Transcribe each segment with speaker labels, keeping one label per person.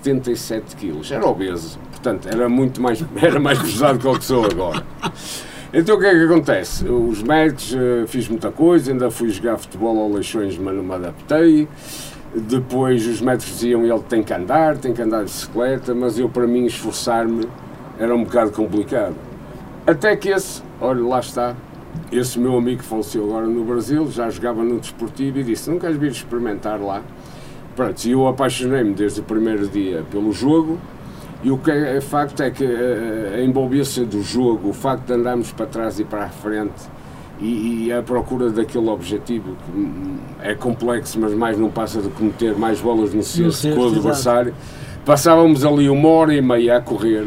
Speaker 1: 77 quilos, era obeso, portanto era mais pesado que o que sou agora. Então o que é que acontece? Os médicos, fiz muita coisa, ainda fui jogar futebol ao Leixões, mas não me adaptei. Depois os médicos diziam, ele tem que andar de bicicleta, mas eu, para mim, esforçar-me era um bocado complicado. Até que olha, lá está, esse meu amigo que faleceu agora no Brasil, já jogava no Desportivo e disse, não queres vir experimentar lá? Pronto, e eu apaixonei-me desde o primeiro dia pelo jogo, e o que é facto é que a envolvência do jogo, o facto de andarmos para trás e para a frente, e a procura daquele objetivo que é complexo, mas mais não passa de cometer mais bolas no cesto com o adversário. Passávamos ali 1h30 a correr,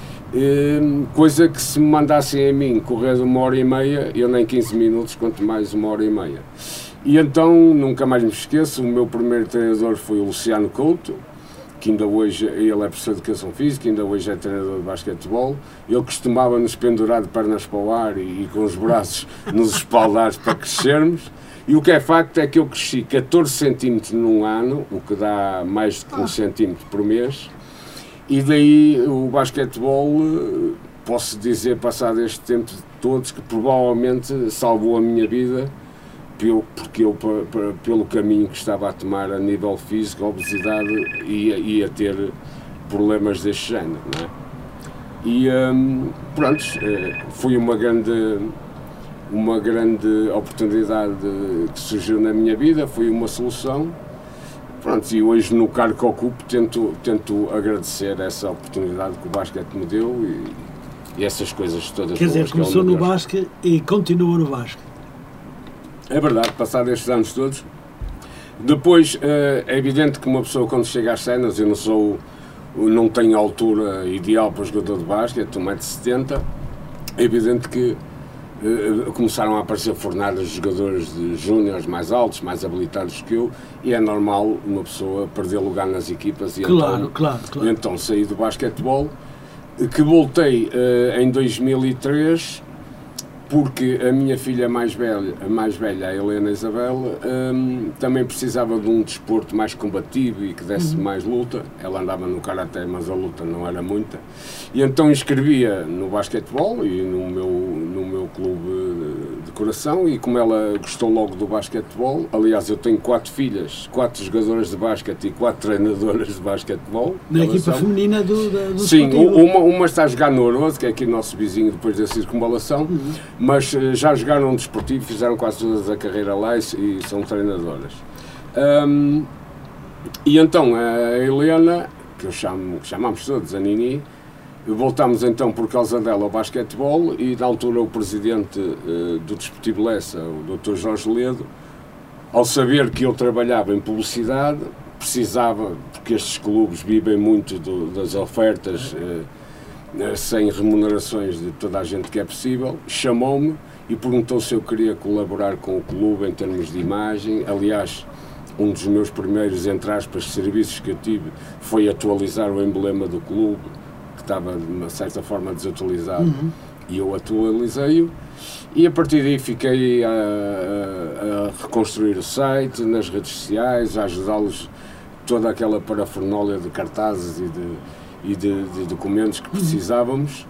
Speaker 1: coisa que se me mandassem a mim correr de 1h30, eu nem 15 minutos, quanto mais 1h30. E então nunca mais me esqueço, o meu primeiro treinador foi o Luciano Couto, que ainda hoje, ele é professor de Educação Física, ainda hoje é treinador de basquetebol. Ele costumava nos pendurar de pernas para o ar e com os braços nos espaldares para crescermos. E o que é facto é que eu cresci 14 centímetros num ano, o que dá mais de 1 centímetro por mês. E daí o basquetebol, posso dizer, passado este tempo todos, que provavelmente salvou a minha vida, porque eu, pelo caminho que estava a tomar a nível físico, a obesidade, ia ter problemas deste género, não é? E pronto, foi uma grande oportunidade que surgiu na minha vida, foi uma solução. Pronto, e hoje no cargo que ocupo tento agradecer essa oportunidade que o basquete me deu e essas coisas todas.
Speaker 2: Quer dizer, começou no basquete e continua no basquete.
Speaker 1: É verdade, passados estes anos todos. Depois, é evidente que uma pessoa quando chega às cenas, eu não tenho a altura ideal para jogador de basquete, 1,70 m, é evidente que começaram a aparecer fornadas de jogadores de júniores mais altos, mais habilitados que eu, e é normal uma pessoa perder lugar nas equipas e
Speaker 2: claro.
Speaker 1: Então saí do basquetebol, que voltei em 2003, porque a minha filha mais velha, a Helena Isabel, também precisava de um desporto mais combativo e que desse mais luta. Ela andava no karaté, mas a luta não era muita. E então inscrevia no basquetebol e no meu clube de coração, e como ela gostou logo do basquetebol, aliás, eu tenho 4 filhas, 4 jogadoras de basquete e 4 treinadoras de basquetebol.
Speaker 2: Na equipa feminina do
Speaker 1: Sim, uma está a jogar no Oroso, que é aqui o nosso vizinho depois da circunvalação, mas já jogaram no desportivo, fizeram quase todas a carreira lá e são treinadoras. E então a Helena, que chamamos todos a Nini, voltámos então por causa dela ao basquetebol, e na altura o presidente do Desportivo Lessa, o Dr. Jorge Ledo, ao saber que eu trabalhava em publicidade, precisava, porque estes clubes vivem muito das ofertas sem remunerações de toda a gente que é possível, chamou-me e perguntou se eu queria colaborar com o clube em termos de imagem. Aliás, um dos meus primeiros, entre aspas, serviços que eu tive foi atualizar o emblema do clube, que estava de uma certa forma desatualizado, e eu atualizei-o, e a partir daí fiquei a reconstruir o site, nas redes sociais, a ajudá-los, toda aquela parafernália de cartazes e de documentos que precisávamos,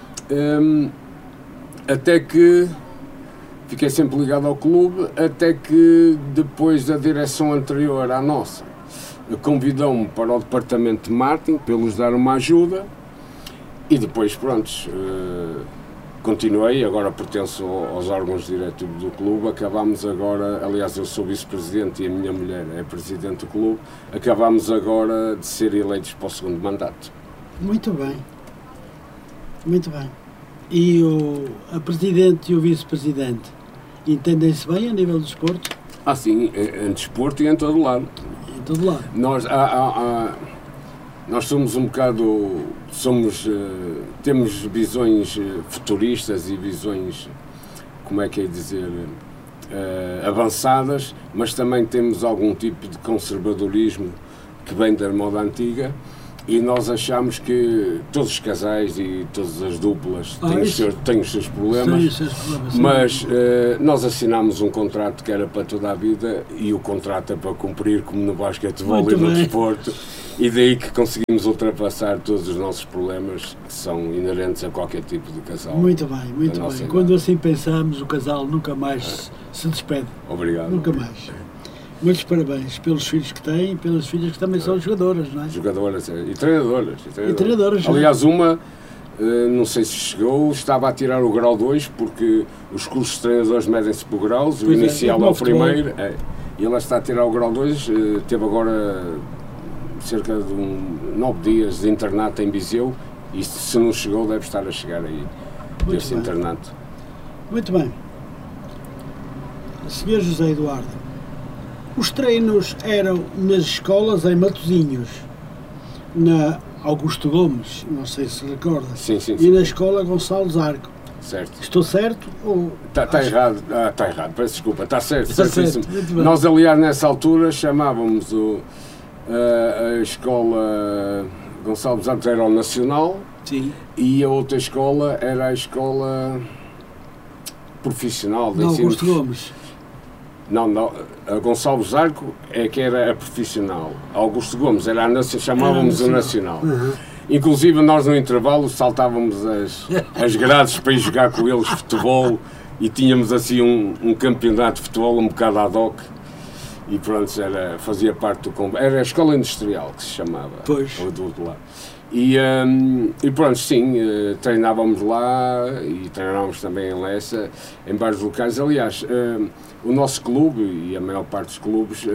Speaker 1: até que fiquei sempre ligado ao clube, até que depois da direção anterior à nossa convidou-me para o departamento de marketing para eles dar uma ajuda, e depois pronto, continuei, agora pertenço aos órgãos diretivos do clube. Acabámos agora, aliás eu sou vice-presidente e a minha mulher é presidente do clube, acabámos agora de ser eleitos para o 2º mandato.
Speaker 2: Muito bem, muito bem. E a presidente e o vice-presidente entendem-se bem a nível do desporto?
Speaker 1: Sim, em desporto e em todo lado.
Speaker 2: Em todo lado.
Speaker 1: Nós somos um bocado, temos visões futuristas e visões, como é que é dizer, avançadas, mas também temos algum tipo de conservadorismo que vem da moda antiga, e nós achamos que todos os casais e todas as duplas têm os seus problemas, mas nós assinámos um contrato que era para toda a vida, e o contrato é para cumprir, como no basquetebol e no desporto, E daí que conseguimos ultrapassar todos os nossos problemas que são inerentes a qualquer tipo de casal.
Speaker 2: Muito bem, muito bem.
Speaker 1: Idade.
Speaker 2: Quando assim pensamos, o casal nunca mais se despede.
Speaker 1: Obrigado.
Speaker 2: Nunca mais. Muitos parabéns pelos filhos que têm e pelas filhas que também são jogadoras, não é?
Speaker 1: Jogadoras e treinadoras.
Speaker 2: E treinadoras.
Speaker 1: Aliás, uma, não sei se chegou, estava a tirar o grau 2, porque os cursos de treinadores medem-se por graus, o inicial é o primeiro, e ela está a tirar o grau 2, teve agora cerca de 9 dias de internato em Viseu, e se não chegou, deve estar a chegar aí, desse internato.
Speaker 2: Muito bem. Sr. José Eduardo, os treinos eram nas escolas em Matosinhos, na Augusto Gomes, não sei se recorda,
Speaker 1: sim.
Speaker 2: E na escola Gonçalo Zarco.
Speaker 1: Certo.
Speaker 2: Estou certo?
Speaker 1: Está errado, está errado, peço desculpa, está certo.
Speaker 2: Certo.
Speaker 1: Nós, aliás, nessa altura chamávamos a escola Gonçalo Zarco, era o Nacional.
Speaker 2: Sim.
Speaker 1: E a outra escola era a escola profissional de ensino.
Speaker 2: Augusto Gomes.
Speaker 1: Não, a Gonçalves Arco é que era a profissional. A Augusto Gomes era chamávamos o Nacional.
Speaker 2: Uhum.
Speaker 1: Inclusive nós no intervalo saltávamos as grades para ir jogar com eles futebol e tínhamos assim um campeonato de futebol um bocado ad hoc. E pronto, fazia parte do... Era a escola industrial que se chamava.
Speaker 2: Pois.
Speaker 1: Do outro lado. E pronto, sim, treinávamos lá e treinávamos também em Lessa, em vários locais. Aliás, o nosso clube e a maior parte dos clubes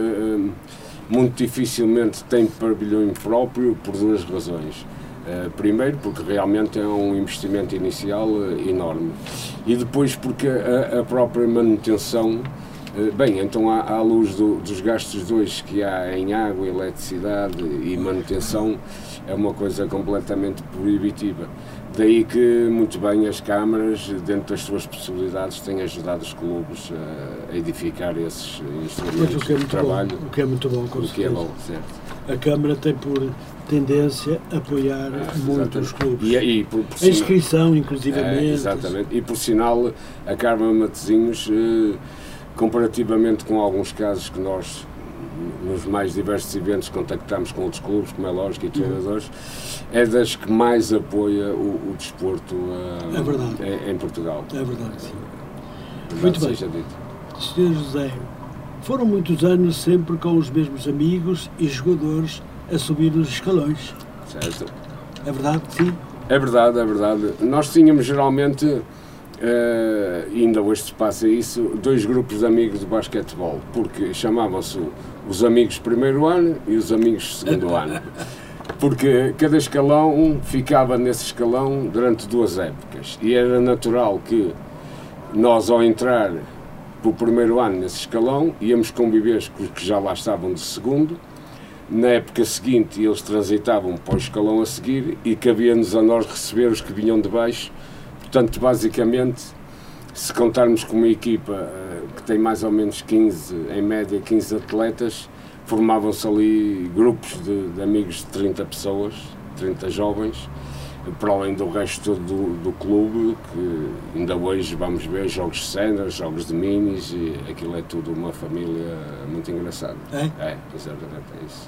Speaker 1: muito dificilmente tem pavilhão próprio por duas razões. Primeiro, porque realmente é um investimento inicial enorme, e depois porque a própria manutenção, bem, então à luz dos gastos dois que há em água, eletricidade e manutenção, é uma coisa completamente proibitiva. Daí que, muito bem, as câmaras, dentro das suas possibilidades, têm ajudado os clubes a edificar esses instrumentos de trabalho.
Speaker 2: O que é muito bom, com certeza.
Speaker 1: O que é bom, certo.
Speaker 2: A Câmara tem por tendência a apoiar muito os clubes.
Speaker 1: E
Speaker 2: a inscrição, inclusivamente.
Speaker 1: Exatamente. E, por sinal, a Câmara de Matosinhos, comparativamente com alguns casos que nós, nos mais diversos eventos, contactamos com outros clubes, como é lógico, e treinadores, é das que mais apoia o desporto em Portugal.
Speaker 2: É verdade, sim. Muito bem. Sr. José, foram muitos anos sempre com os mesmos amigos e jogadores a subir nos escalões.
Speaker 1: Certo.
Speaker 2: É verdade, sim?
Speaker 1: É verdade, é verdade. Nós tínhamos geralmente, ainda hoje se passa isso, dois grupos de amigos de basquetebol, porque chamavam-se os amigos de primeiro ano e os amigos de segundo ano. Porque cada escalão ficava nesse escalão durante 2 épocas, e era natural que nós, ao entrar pelo primeiro ano nesse escalão, íamos conviver com os que já lá estavam de segundo. Na época seguinte eles transitavam para o escalão a seguir e cabia-nos a nós receber os que vinham de baixo. Portanto, basicamente, se contarmos com uma equipa que tem mais ou menos 15, em média 15 atletas, formavam-se ali grupos de amigos de 30 pessoas, 30 jovens, para além do resto todo do clube, que ainda hoje vamos ver jogos de cenas, jogos de minis, e aquilo é tudo uma família muito engraçada. É, exatamente, é isso.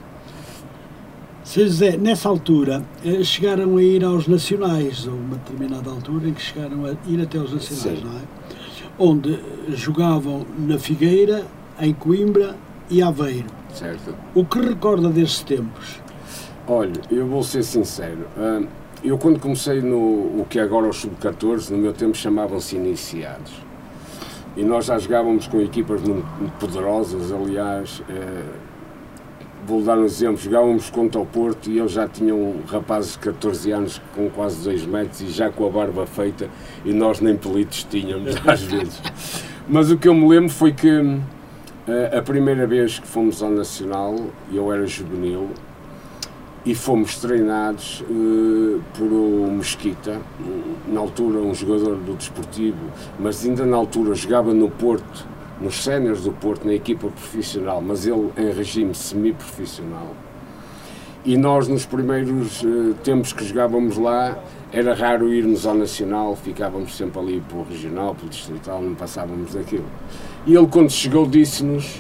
Speaker 2: Sr. José, nessa altura, chegaram a ir aos nacionais, ou uma determinada altura em que chegaram a ir até aos nacionais,
Speaker 1: sim,
Speaker 2: não é? Onde jogavam na Figueira, em Coimbra e Aveiro.
Speaker 1: Certo.
Speaker 2: O que recorda desses tempos?
Speaker 1: Olha, eu vou ser sincero. Eu, quando comecei o que é agora o Sub-14, no meu tempo chamavam-se iniciados. E nós já jogávamos com equipas muito poderosas. Aliás, vou dar um exemplo, jogávamos contra o Porto e eles já tinham rapazes de 14 anos com quase 2 metros e já com a barba feita, e nós nem pelitos tínhamos às vezes. Mas o que eu me lembro foi que a primeira vez que fomos ao Nacional, eu era juvenil, e fomos treinados por o Mesquita, na altura um jogador do Desportivo, mas ainda na altura jogava no Porto, nos séniores do Porto, na equipa profissional, mas ele em regime semi-profissional. E nós, nos primeiros tempos que jogávamos lá, era raro irmos ao Nacional, ficávamos sempre ali pelo regional, pelo distrital, não passávamos daquilo. E ele, quando chegou, disse-nos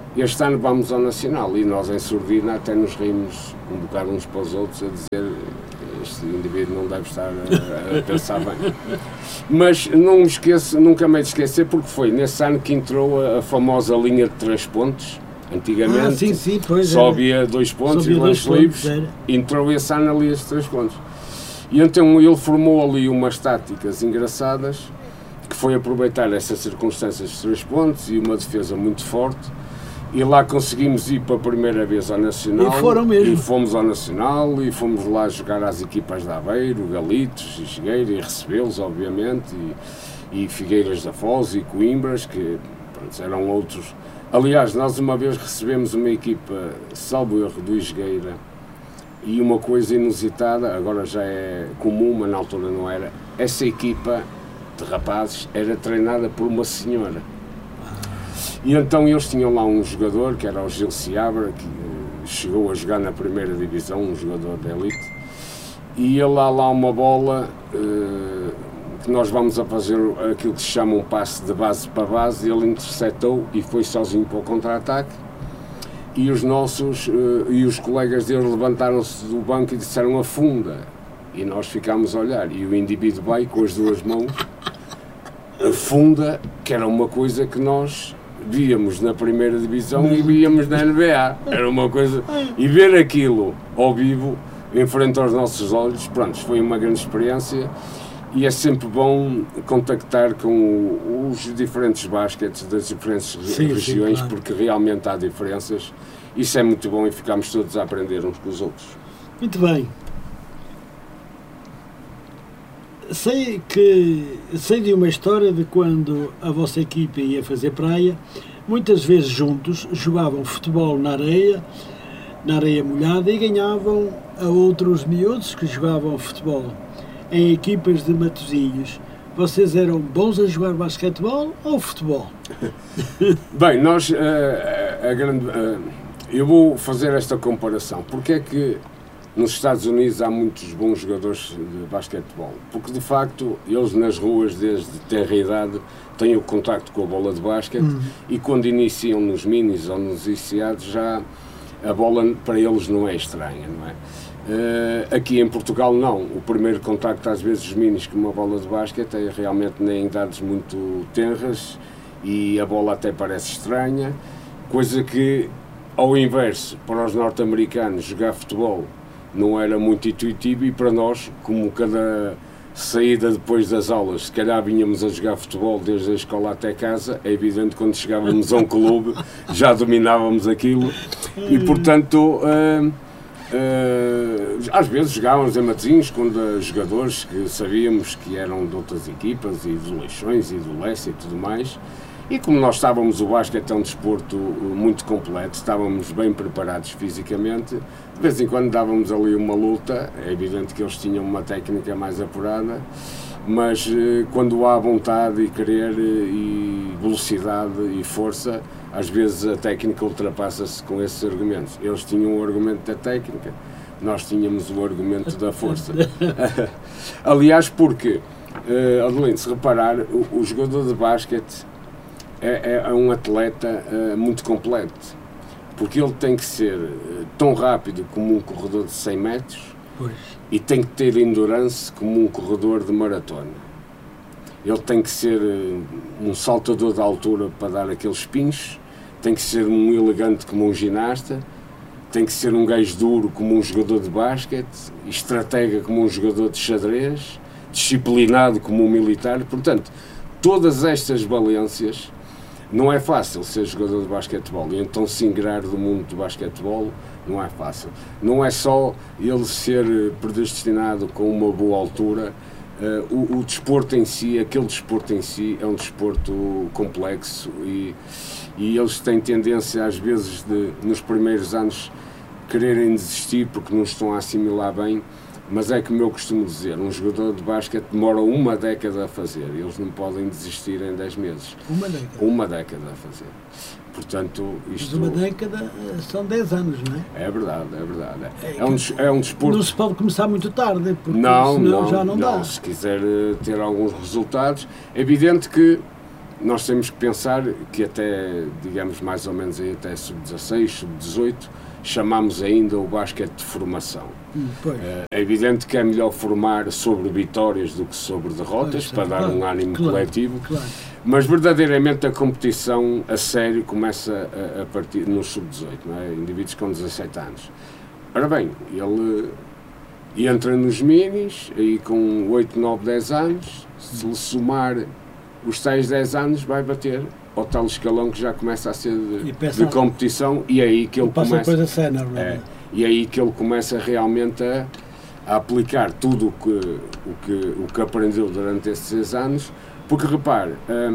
Speaker 1: este ano vamos ao Nacional, e nós em Sordina até nos rimos um bocado uns para os outros a dizer este indivíduo não deve estar a pensar bem. Mas não me esqueço, nunca me hei de esquecer, porque foi nesse ano que entrou a famosa linha de 3 pontos. Antigamente só havia 2 pontos e lances livres, entrou esse ano ali estes 3 pontos. E então ele formou ali umas táticas engraçadas, que foi aproveitar essas circunstâncias de 3 pontos e uma defesa muito forte, e lá conseguimos ir pela primeira vez ao Nacional.
Speaker 2: E foram mesmo.
Speaker 1: E fomos ao Nacional e fomos lá jogar às equipas de Aveiro, Galitos e Figueira, e recebê-los, obviamente, e Figueiras da Foz e Coimbras, que pronto, eram outros. Aliás, nós uma vez recebemos uma equipa, salvo erro, do Isgueira, e uma coisa inusitada, agora já é comum, mas na altura não era, essa equipa de rapazes era treinada por uma senhora. E então eles tinham lá um jogador, que era o Gil Seabra, que chegou a jogar na primeira divisão, um jogador de elite, e ele há lá uma bola, que nós vamos a fazer aquilo que se chama um passe de base para base, e ele interceptou e foi sozinho para o contra-ataque, e os nossos, e os colegas dele levantaram-se do banco e disseram afunda, e nós ficámos a olhar, e o indivíduo vai com as 2 mãos, afunda, que era uma coisa que nós víamos na primeira divisão e víamos na NBA, era uma coisa, e ver aquilo ao vivo, em frente aos nossos olhos, pronto, foi uma grande experiência. E é sempre bom contactar com os diferentes basquetes das diferentes regiões, claro, porque realmente há diferenças. Isso é muito bom e ficamos todos a aprender uns com os outros.
Speaker 2: Muito bem. Sei de uma história de quando a vossa equipe ia fazer praia, muitas vezes juntos jogavam futebol na areia molhada, e ganhavam a outros miúdos que jogavam futebol em equipas de Matosinhos. Vocês eram bons a jogar basquetebol ou futebol?
Speaker 1: Bem, nós, eu vou fazer esta comparação. Porque é que nos Estados Unidos há muitos bons jogadores de basquetebol? Porque, de facto, eles nas ruas, desde tenra idade, têm o contacto com a bola de basquete, e quando iniciam nos minis ou nos iniciados, já a bola para eles não é estranha, não é? Aqui em Portugal não, o primeiro contacto às vezes dos minis com uma bola de basquete é realmente em idades muito tenras, e a bola até parece estranha, coisa que, ao inverso, para os norte-americanos jogar futebol não era muito intuitivo, e para nós, como cada saída depois das aulas, se calhar vinhamos a jogar futebol desde a escola até casa, é evidente que quando chegávamos a um clube já dominávamos aquilo, e portanto às vezes jogávamos em Matosinhos com jogadores que sabíamos que eram de outras equipas, e do Leixões e do Lessa e tudo mais, e como nós estávamos, o basquete é um desporto muito completo, estávamos bem preparados fisicamente, de vez em quando dávamos ali uma luta, é evidente que eles tinham uma técnica mais apurada, mas quando há vontade e querer e velocidade e força, às vezes a técnica ultrapassa-se com esses argumentos. Eles tinham o argumento da técnica, nós tínhamos o argumento da força. Aliás, porque, Adelino, se reparar, o jogador de basquete é um atleta muito completo, porque ele tem que ser tão rápido como um corredor de 100 metros, pois, e tem que ter endurance como um corredor de maratona. Ele tem que ser um saltador de altura para dar aqueles pinchos, tem que ser um elegante como um ginasta, tem que ser um gajo duro como um jogador de basquete, estratega como um jogador de xadrez, disciplinado como um militar. Portanto, todas estas valências, não é fácil ser jogador de basquetebol, e então se ingrar do mundo do basquetebol não é fácil. Não é só ele ser predestinado com uma boa altura, o desporto em si, aquele desporto em si é um desporto complexo, e eles têm tendência às vezes de, nos primeiros anos, quererem desistir porque não estão a assimilar bem, mas é como eu costumo dizer, um jogador de basquete demora 1 década a fazer, eles não podem desistir em 10 meses.
Speaker 2: 1 década?
Speaker 1: 1 década a fazer. Portanto, isto...
Speaker 2: Mas 1 década são 10 anos, não é?
Speaker 1: É verdade, é verdade. É um desporto...
Speaker 2: Não se pode começar muito tarde, porque
Speaker 1: senão
Speaker 2: já não dá.
Speaker 1: Se quiser ter alguns resultados, é evidente que nós temos que pensar que até, digamos, mais ou menos aí até sub-16, sub-18, chamamos ainda o basquete de formação. É evidente que é melhor formar sobre vitórias do que sobre derrotas, para dar um ânimo coletivo, mas verdadeiramente a competição a sério começa a partir no sub-18, não é? Indivíduos com 17 anos. Ora bem, ele entra nos minis, aí com 8, 9, 10 anos, se lhe somar os tais 10 anos, vai bater ao tal escalão que já começa a ser de competição, e é aí que ele começa. E é aí que ele começa realmente a aplicar tudo o que aprendeu durante esses 6 anos, porque repare,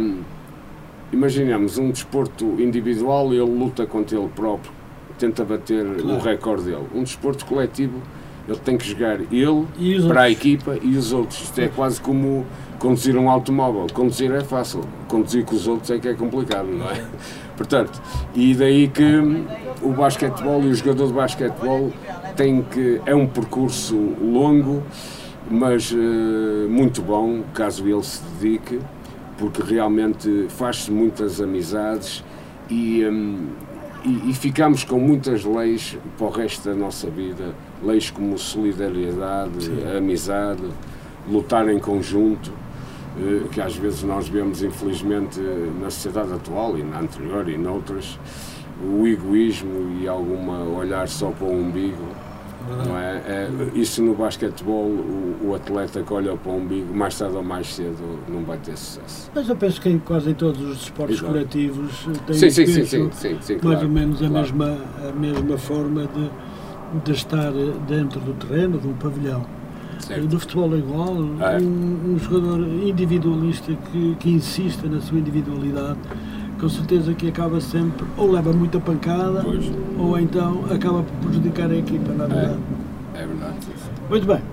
Speaker 1: imaginemos um desporto individual, ele luta contra ele próprio, tenta bater o recorde dele. Um desporto coletivo, ele tem que jogar ele para a equipa e os outros. Isto é quase como conduzir um automóvel. Conduzir é fácil, conduzir com os outros é que é complicado, não é? Portanto, e daí que o basquetebol e o jogador de basquetebol é um percurso longo, mas muito bom, caso ele se dedique, porque realmente faz-se muitas amizades e ficamos com muitas leis para o resto da nossa vida, leis como solidariedade, amizade, lutar em conjunto, que às vezes nós vemos infelizmente na sociedade atual e na anterior e noutras, o egoísmo e alguma olhar só para o umbigo, não é? Isso no basquetebol, o atleta que olha para o umbigo, mais tarde ou mais cedo não vai ter sucesso.
Speaker 2: Mas eu penso que em quase todos os desportos coletivos tem
Speaker 1: sim,
Speaker 2: mais ou menos a mesma forma de estar dentro do terreno, de um pavilhão. Do futebol é igual, um jogador individualista que insiste na sua individualidade, com certeza que acaba sempre, ou leva muita pancada, ou então acaba por prejudicar a equipa, não é verdade?
Speaker 1: É verdade.
Speaker 2: Muito bem.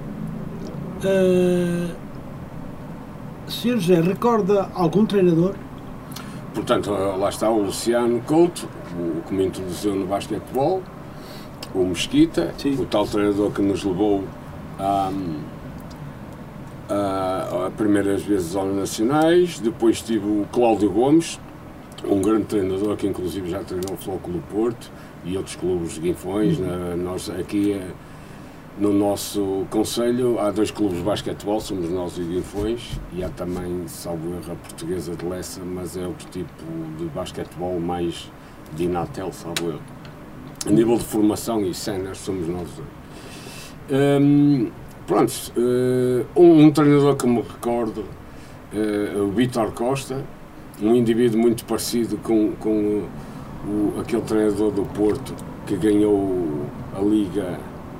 Speaker 2: Sr. José, recorda algum treinador?
Speaker 1: Portanto, lá está o Luciano Couto, o que me introduziu no basquetebol, o Mesquita, o tal treinador que nos levou a primeiras vezes aos nacionais. Depois tive o Cláudio Gomes, um grande treinador que inclusive já treinou o Futebol Clube do Porto e outros clubes de Guinfões. Nós aqui no nosso concelho há 2 clubes de basquetebol, somos nós e Guinfões, e há também, salvo erro, a Portuguesa de Lessa, mas é outro tipo de basquetebol, mais de Inatel, salvo erro. A nível de formação e cenas somos nós dois. Pronto, um treinador que me recordo, o Vítor Costa, um indivíduo muito parecido com aquele treinador do Porto que ganhou a Liga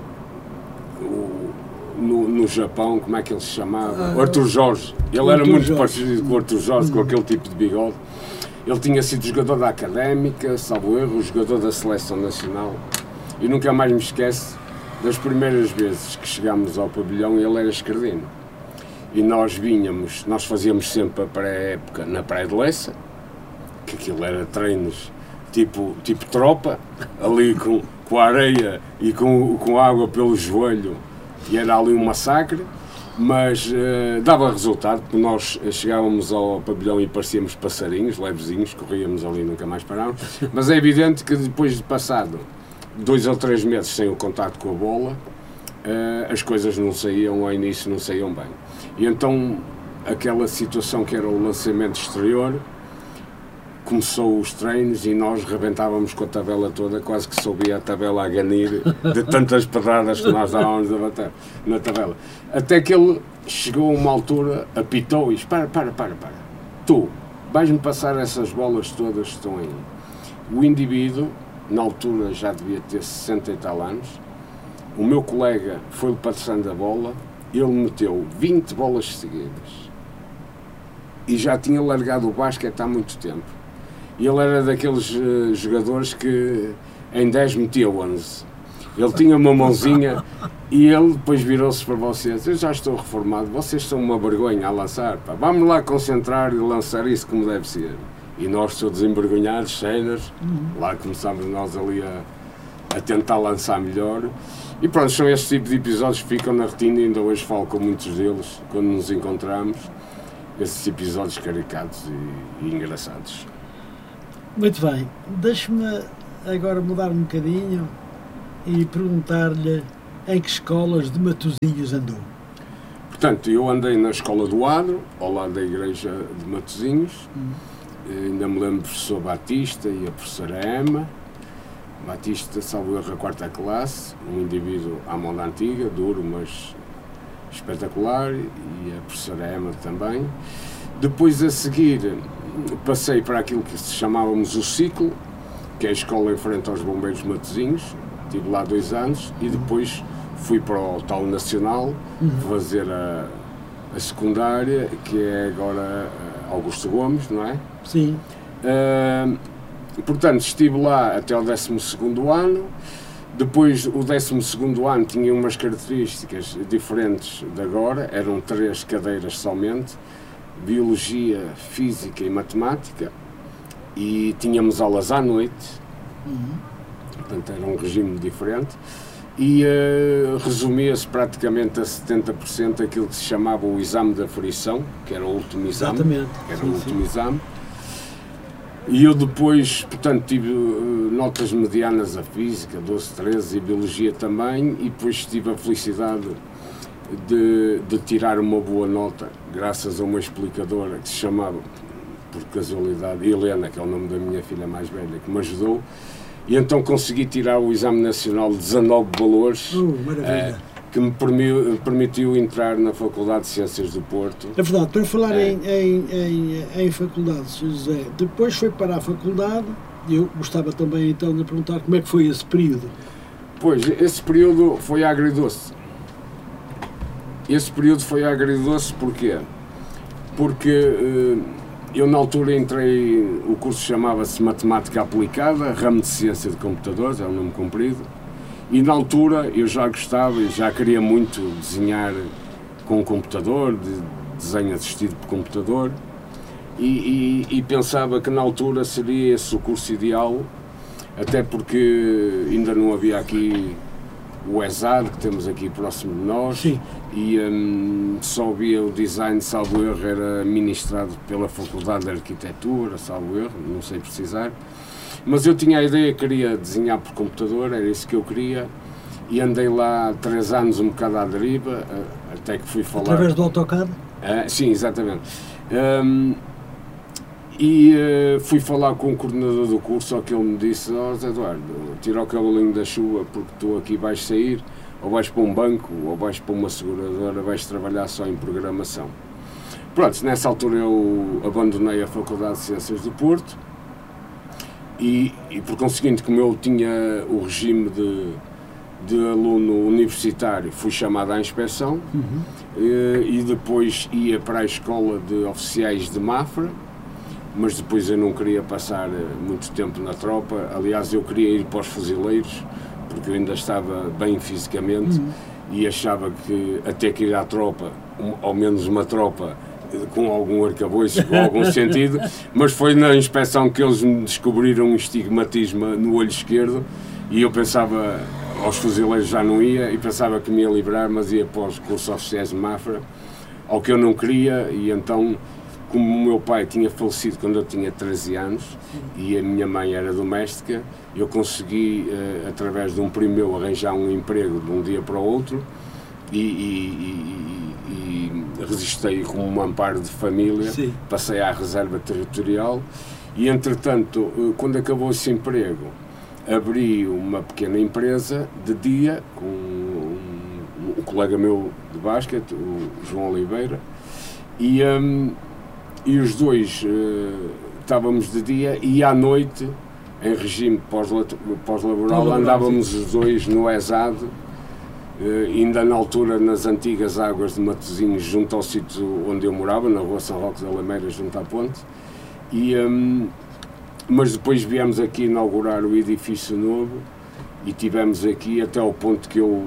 Speaker 1: no Japão, como é que ele se chamava? O Arthur Jorge. Ele era muito parecido com o Arthur Jorge, com aquele tipo de bigode. Ele tinha sido jogador da Académica, salvo erro, jogador da Seleção Nacional, e nunca mais me esqueço das primeiras vezes que chegámos ao pavilhão. Ele era esquerdino. E nós fazíamos sempre a pré-época na Praia de Lessa, que aquilo era treinos tipo tropa, ali com a areia e com água pelo joelho, e era ali um massacre, mas dava resultado, porque nós chegávamos ao pavilhão e parecíamos passarinhos, levezinhos, corríamos ali e nunca mais parávamos, mas é evidente que depois de passado 2 ou 3 meses sem o contacto com a bola, as coisas não saíam, ao início não saíam bem. E então aquela situação que era o lançamento exterior, começou os treinos e nós rebentávamos com a tabela toda, quase que subia a tabela a ganir de tantas pedradas que nós dávamos a bater na tabela. Até que ele chegou a uma altura, apitou e disse: para, tu vais-me passar essas bolas todas que estão aí. O indivíduo, na altura já devia ter 60 e tal anos, o meu colega foi-lhe passando a bola, ele meteu 20 bolas seguidas e já tinha largado o basquete há muito tempo. E ele era daqueles jogadores que em 10 metia 11. Ele tinha uma mãozinha e ele depois virou-se para vocês: eu já estou reformado, vocês são uma vergonha a lançar, pá. Vamos lá concentrar e lançar isso como deve ser. E nós todos envergonhados, cenas, lá começámos nós ali a tentar lançar melhor. E pronto, são estes tipos de episódios que ficam na retina, e ainda hoje falo com muitos deles quando nos encontramos. esses episódios caricatos e engraçados.
Speaker 2: Muito bem, deixe-me agora mudar um bocadinho e perguntar-lhe em que escolas de Matosinhos andou.
Speaker 1: Portanto, eu andei na Escola do Adro, ao lado da Igreja de Matosinhos. Ainda me lembro do professor Batista e a professora Emma. Batista, salvo erro, a 4ª classe, um indivíduo à moda antiga, duro, mas espetacular, e a professora Emma também. Depois, a seguir, passei para aquilo que chamávamos o Ciclo, que é a escola em frente aos Bombeiros de Matosinhos. Estive lá 2 anos e depois fui para o tal Nacional fazer a secundária, que é agora Augusto Gomes, não é?
Speaker 2: Sim.
Speaker 1: Portanto, estive lá até o 12º ano. Depois, o 12º ano tinha umas características diferentes de agora. Eram 3 cadeiras somente: Biologia, Física e Matemática. E tínhamos aulas à noite. Portanto, era um regime diferente. E resumia-se praticamente a 70% aquilo que se chamava o exame da aferição, que era o último exame.
Speaker 2: Exatamente.
Speaker 1: Era o último exame. E eu depois, portanto, tive notas medianas a Física, 12, 13, e Biologia também, e depois tive a felicidade de tirar uma boa nota, graças a uma explicadora que se chamava, por casualidade, Helena, que é o nome da minha filha mais velha, que me ajudou, e então consegui tirar o Exame Nacional de 19 valores, que me permitiu entrar na Faculdade de Ciências do Porto.
Speaker 2: É verdade, para falar em faculdade, Sr. José, depois foi para a faculdade, e eu gostava também então de perguntar como é que foi esse período.
Speaker 1: Pois, esse período foi agridoce. Esse período foi agridoce porquê? Porque eu na altura entrei, o curso chamava-se Matemática Aplicada, ramo de Ciência de Computadores, é um nome comprido, e na altura eu já gostava e já queria muito desenhar com o computador, de desenho assistido por computador, e pensava que na altura seria esse o curso ideal, até porque ainda não havia aqui o ESAD, que temos aqui próximo de nós.
Speaker 2: Sim.
Speaker 1: E só havia o design, salvo erro, era ministrado pela Faculdade de Arquitetura, salvo erro, não sei precisar. Mas eu tinha a ideia que queria desenhar por computador, era isso que eu queria, e andei lá 3 anos um bocado à deriva, até que fui falar...
Speaker 2: Através do AutoCAD?
Speaker 1: Sim, exatamente. Fui falar com o coordenador do curso, só que ele me disse: Zé Eduardo, tira o cavalinho da chuva, porque tu aqui vais sair, ou vais para um banco, ou vais para uma seguradora, vais trabalhar só em programação. Pronto, nessa altura eu abandonei a Faculdade de Ciências do Porto, e por conseguinte, como eu tinha o regime de aluno universitário, fui chamado à inspeção, e depois ia para a escola de oficiais de Mafra, mas depois eu não queria passar muito tempo na tropa. Aliás, eu queria ir para os fuzileiros, porque eu ainda estava bem fisicamente, e achava que até que ir à tropa, ao menos uma tropa com algum arcabouço, com algum sentido, mas foi na inspeção que eles me descobriram um estigmatismo no olho esquerdo, e eu pensava, aos fuzileiros já não ia, e pensava que me ia livrar, mas ia para os cursos oficiais de Mafra, ao que eu não queria. E então, como o meu pai tinha falecido quando eu tinha 13 anos e a minha mãe era doméstica, eu consegui, através de um primo meu, arranjar um emprego de um dia para o outro, e registrei como um amparo de família. Sim. Passei à reserva territorial e, entretanto, quando acabou esse emprego, abri uma pequena empresa de dia com um colega meu de basquete, o João Oliveira, e os dois estávamos de dia, e à noite, em regime pós-laboral, andávamos os dois no ESAD, ainda na altura nas antigas águas de Matosinhos, junto ao sítio onde eu morava, na rua São Roque da Lameira, junto à ponte, mas depois viemos aqui inaugurar o edifício novo, e tivemos aqui até ao ponto que eu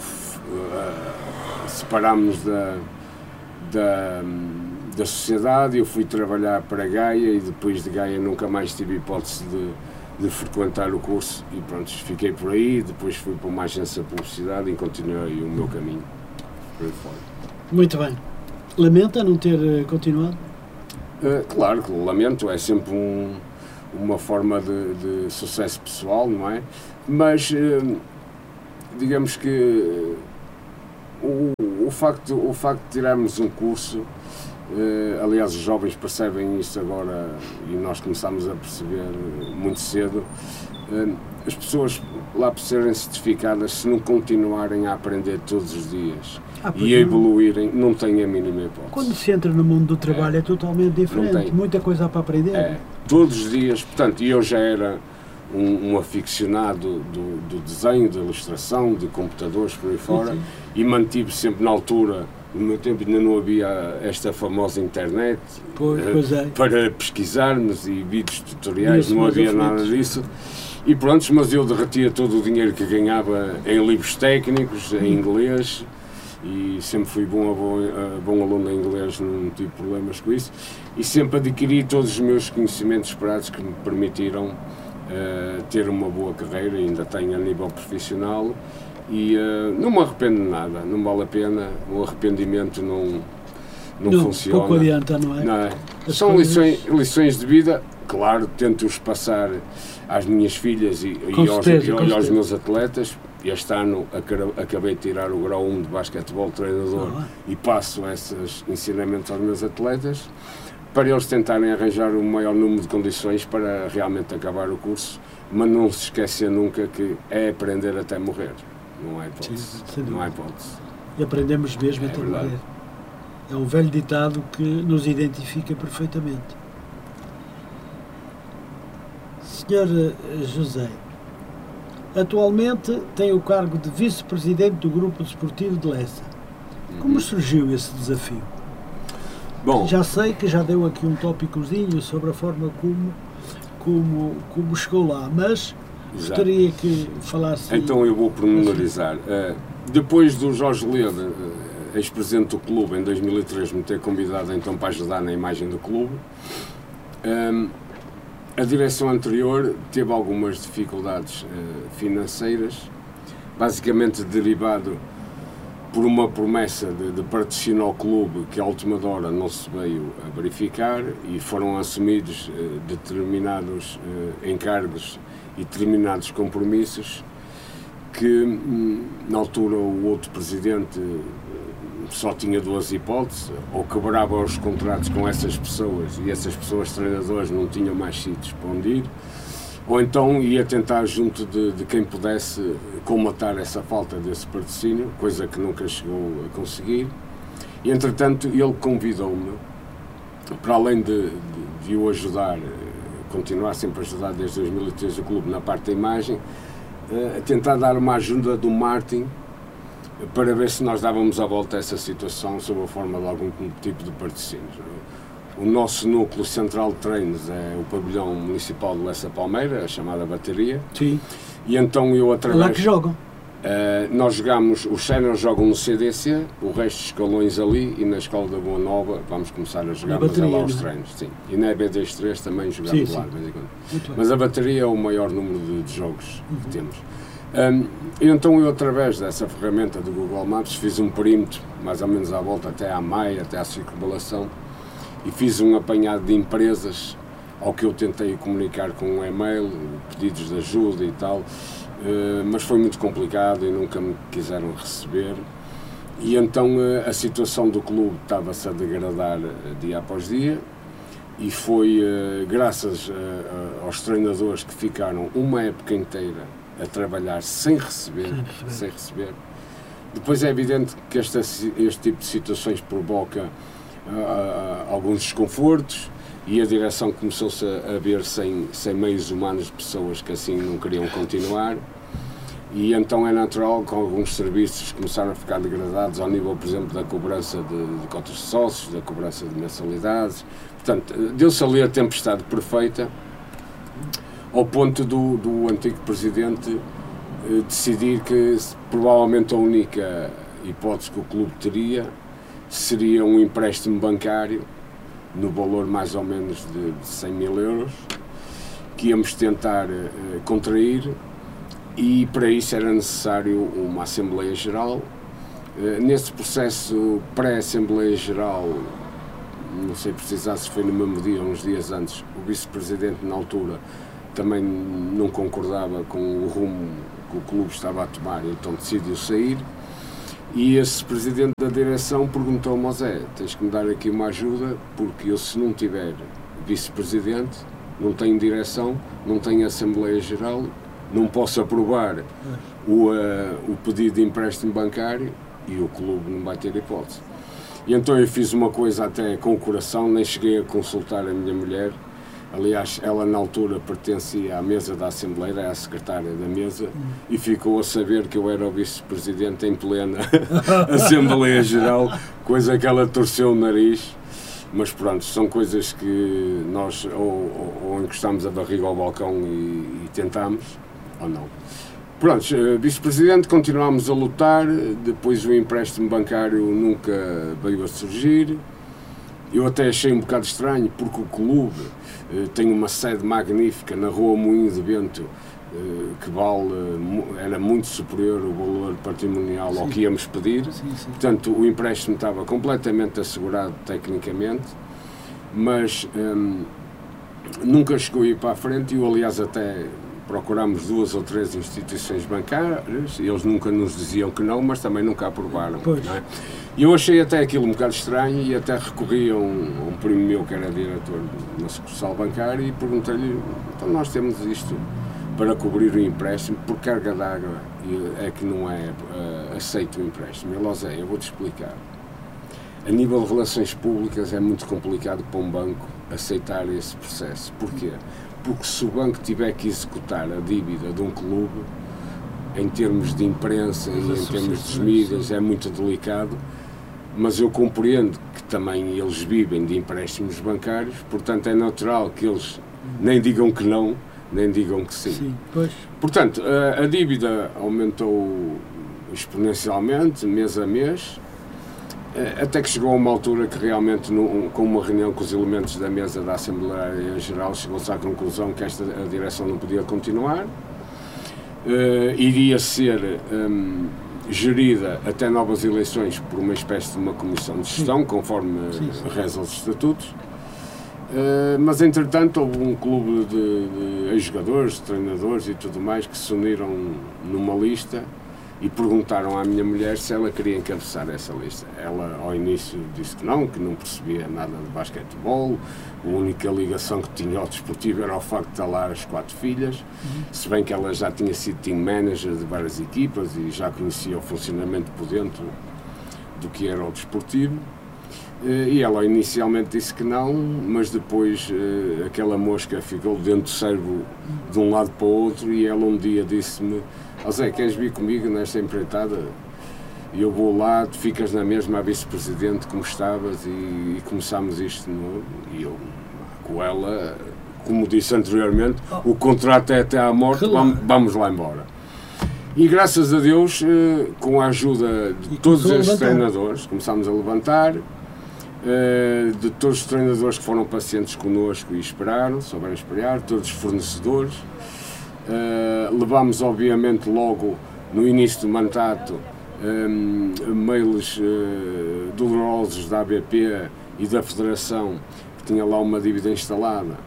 Speaker 1: separámos da sociedade. Eu fui trabalhar para Gaia, e depois de Gaia nunca mais tive hipótese de frequentar o curso, e pronto, fiquei por aí. Depois fui para uma agência de publicidade e continuei o meu caminho por aí fora.
Speaker 2: Muito bem. Lamenta não ter continuado?
Speaker 1: Claro que lamento, é sempre uma forma de sucesso pessoal, não é? Mas digamos que o facto de tirarmos um curso, aliás os jovens percebem isso agora e nós começamos a perceber muito cedo, as pessoas lá por serem certificadas, se não continuarem a aprender todos os dias e a evoluírem, não têm a mínima hipótese.
Speaker 2: Quando se entra no mundo do trabalho é totalmente diferente, muita coisa há para aprender.
Speaker 1: Todos os dias, portanto, eu já era um aficionado do desenho, da ilustração, de computadores por aí fora, sim. E mantive sempre na altura, no meu tempo ainda não havia esta famosa internet para pesquisarmos e vídeos tutoriais, não havia nada disso. E pronto, mas eu derretia todo o dinheiro que ganhava em livros técnicos, em inglês, e sempre fui bom aluno em inglês, não tive problemas com isso, e sempre adquiri todos os meus conhecimentos práticos que me permitiram ter uma boa carreira, ainda tenho a nível profissional, e não me arrependo de nada, não vale a pena, o arrependimento não funciona.
Speaker 2: Pouco adianta, não é?
Speaker 1: Não é? São lições de vida, claro, tento-os passar às minhas filhas e aos meus atletas. Este ano acabei de tirar o grau 1 de basquetebol treinador e passo esses ensinamentos aos meus atletas para eles tentarem arranjar o maior número de condições para realmente acabar o curso, mas não se esquecer nunca que é aprender até morrer. Não há hipótese. Não há hipótese.
Speaker 2: E aprendemos mesmo até morrer. É um velho ditado que nos identifica perfeitamente. Senhor José, atualmente tem o cargo de vice-presidente do Grupo Desportivo de Lessa. Como surgiu esse desafio?
Speaker 1: Bom,
Speaker 2: já sei que já deu aqui um tópicozinho sobre a forma como chegou lá, mas gostaria que falasse...
Speaker 1: Então eu vou pormenorizar. Depois do Jorge Leda, ex-presidente do clube, em 2003, me ter convidado então para ajudar na imagem do clube, a direção anterior teve algumas dificuldades financeiras, basicamente derivado por uma promessa de patrocínio ao clube que à última hora não se veio a verificar e foram assumidos determinados encargos e determinados compromissos que na altura o outro presidente só tinha duas hipóteses: ou quebrava os contratos com essas pessoas e essas pessoas treinadores não tinham mais sítios para onde ir, ou então ia tentar junto de quem pudesse colmatar essa falta desse patrocínio, coisa que nunca chegou a conseguir. E entretanto ele convidou-me, para além de o ajudar, continuar sempre a ajudar desde 2003 o clube na parte da imagem, a tentar dar uma ajuda do marketing para ver se nós dávamos a volta a essa situação sob a forma de algum tipo de patrocínio. O nosso núcleo central de treinos é o pavilhão municipal de Lessa Palmeira, a chamada Bateria.
Speaker 2: Sim.
Speaker 1: E então eu através...
Speaker 2: É lá que jogam?
Speaker 1: Nós jogamos, os séniores jogam no CDC, o resto dos escalões ali, e na Escola da Boa Nova vamos começar a jogar, mas é lá os treinos. Sim. E na EB23 também jogamos lá, de vez em quando. Mas a Bateria é o maior número de jogos que temos. E então eu, através dessa ferramenta do Google Maps, fiz um perímetro, mais ou menos à volta até à Maia, até à circunvalação, e fiz um apanhado de empresas ao que eu tentei comunicar com um e-mail, pedidos de ajuda e tal, mas foi muito complicado e nunca me quiseram receber. E então a situação do clube estava-se a degradar dia após dia, e foi graças aos treinadores que ficaram uma época inteira a trabalhar sem receber. Depois é evidente que este tipo de situações provoca alguns desconfortos, e a direção começou-se a ver sem meios humanos de pessoas que assim não queriam continuar, e então é natural que alguns serviços começaram a ficar degradados ao nível, por exemplo, da cobrança de cotas de sócios, da cobrança de mensalidades. Portanto, deu-se ali a tempestade perfeita, ao ponto do antigo presidente decidir que provavelmente a única hipótese que o clube teria seria um empréstimo bancário no valor mais ou menos de 100 mil euros, que íamos tentar contrair, e para isso era necessário uma Assembleia Geral, Nesse processo pré-Assembleia Geral, não sei precisar se foi no mesmo dia ou uns dias antes, o vice-presidente na altura também não concordava com o rumo que o clube estava a tomar, então decidiu sair. E esse presidente da direção perguntou-me: Zé, tens que me dar aqui uma ajuda, porque eu, se não tiver vice-presidente, não tenho direção, não tenho Assembleia Geral, não posso aprovar o pedido de empréstimo bancário e o clube não vai ter hipótese. E então eu fiz uma coisa até com o coração, nem cheguei a consultar a minha mulher. Aliás, ela na altura pertencia à mesa da Assembleia, era a secretária da mesa, e ficou a saber que eu era o vice-presidente em plena Assembleia Geral, coisa que ela torceu o nariz. Mas pronto, são coisas que nós ou encostamos a barriga ao balcão e tentamos, ou não. Pronto, vice-presidente, continuámos a lutar, depois o empréstimo bancário nunca veio a surgir. Eu até achei um bocado estranho, porque o clube tem uma sede magnífica na Rua Moinho de Bento, que era muito superior o valor patrimonial ao que íamos pedir.
Speaker 2: Sim.
Speaker 1: Portanto, o empréstimo estava completamente assegurado tecnicamente, mas nunca chegou a ir para a frente. E eu, aliás, até procurámos 2 ou 3 instituições bancárias, e eles nunca nos diziam que não, mas também nunca aprovaram. Não é? E eu achei até aquilo um bocado estranho, e até recorri a um primo meu que era diretor de uma sucursal bancária e perguntei-lhe: então nós temos isto para cobrir o empréstimo, por carga d'água é que não é aceito o empréstimo. Ele: Zé, eu vou-te explicar. A nível de relações públicas é muito complicado para um banco aceitar esse processo. Porquê? Porque se o banco tiver que executar a dívida de um clube, em termos de imprensa e em termos de mídias, é muito delicado, mas eu compreendo que também eles vivem de empréstimos bancários, portanto é natural que eles nem digam que não, nem digam que sim.
Speaker 2: Sim, pois.
Speaker 1: Portanto, a dívida aumentou exponencialmente, mês a mês, até que chegou a uma altura que realmente, com uma reunião com os elementos da mesa da Assembleia Geral, chegou-se à conclusão que a direção não podia continuar, iria ser gerida até novas eleições por uma espécie de uma comissão de gestão, conforme reza os estatutos. Mas entretanto houve um clube de ex-jogadores, treinadores e tudo mais que se uniram numa lista e perguntaram à minha mulher se ela queria encabeçar essa lista. Ela ao início disse que não percebia nada de basquetebol, a única ligação que tinha ao desportivo era o facto de estar lá as 4 filhas, se bem que ela já tinha sido team manager de várias equipas e já conhecia o funcionamento por dentro do que era o desportivo. E ela inicialmente disse que não, mas depois aquela mosca ficou dentro do cérebro de um lado para o outro, e ela um dia disse-me: Zé, queres vir comigo nesta empreitada? E eu vou lá, tu ficas na mesma vice-presidente como estavas, e começámos isto de novo. E eu, com ela, como disse anteriormente, o contrato é até à morte, vamos lá embora. E graças a Deus, com a ajuda de todos estes treinadores, começámos a levantar. De todos os treinadores que foram pacientes connosco e esperaram, souberam esperar, todos os fornecedores. Levámos, obviamente, logo no início do mandato, mails dolorosos da ABP e da Federação, que tinha lá uma dívida instalada,